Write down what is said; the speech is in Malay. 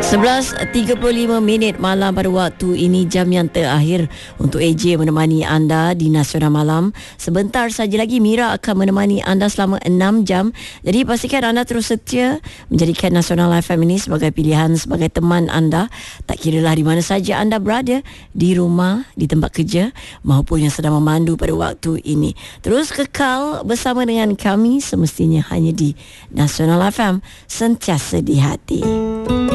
11.35 malam pada waktu ini, jam yang terakhir untuk AJ menemani anda di Nasional Malam. Sebentar saja lagi Mira akan menemani anda selama 6 jam. Jadi pastikan anda terus setia menjadikan Nasional FM ini sebagai pilihan, sebagai teman anda. Tak kiralah di mana saja anda berada, di rumah, di tempat kerja maupun yang sedang memandu pada waktu ini. Terus kekal bersama dengan kami semestinya hanya di Nasional FM, sentiasa di hati.